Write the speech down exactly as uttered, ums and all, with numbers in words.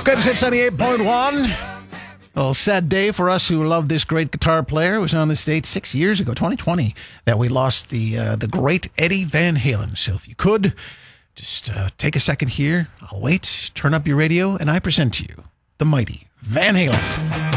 Greatest Hits ninety-eight point one. Oh, sad day for us who love this great guitar player. It was on this date six years ago, twenty twenty, that we lost the uh, the great Eddie Van Halen. So if you could, just uh, take a second here. I'll wait, turn up your radio, and I present to you the mighty Van Halen.